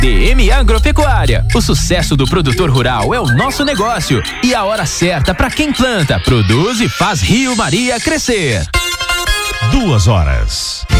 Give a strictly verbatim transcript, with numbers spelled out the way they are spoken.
D M Agropecuária. O sucesso do produtor rural é o nosso negócio e a hora certa para quem planta, produz e faz Rio Maria crescer. Duas horas.